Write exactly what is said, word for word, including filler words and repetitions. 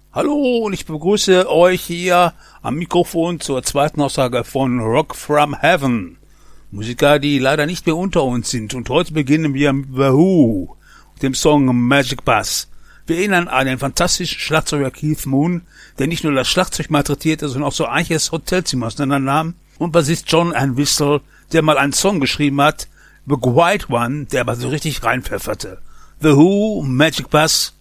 Hallo und ich begrüße euch hier am Mikrofon zur zweiten Aussage von Rock from Heaven. Musiker, die leider nicht mehr unter uns sind. Und heute beginnen wir mit The Who, dem Song Magic Bus. Wir erinnern an den fantastischen Schlagzeuger Keith Moon, der nicht nur das Schlagzeug malträtierte, sondern auch so einziges Hotelzimmer auseinandernahm. Und Bassist John Entwistle, der mal einen Song geschrieben hat, The White One, der aber so richtig reinpfefferte. The Who, Magic Bus.